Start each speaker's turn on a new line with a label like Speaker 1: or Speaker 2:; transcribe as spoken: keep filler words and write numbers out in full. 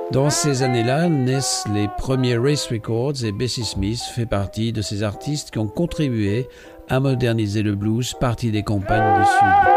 Speaker 1: Dans ces années-là, naissent les premiers Race Records et Bessie Smith fait partie de ces artistes qui ont contribué à moderniser le blues parti des campagnes du Sud.